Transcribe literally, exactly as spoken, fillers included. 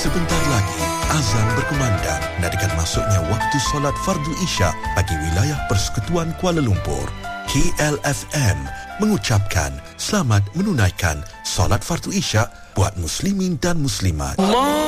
Sebentar lagi, azan berkumandang menandakan masuknya waktu solat fardu Isyak bagi wilayah Persekutuan Kuala Lumpur. K L F M mengucapkan selamat menunaikan solat fardu Isyak buat muslimin dan muslimat.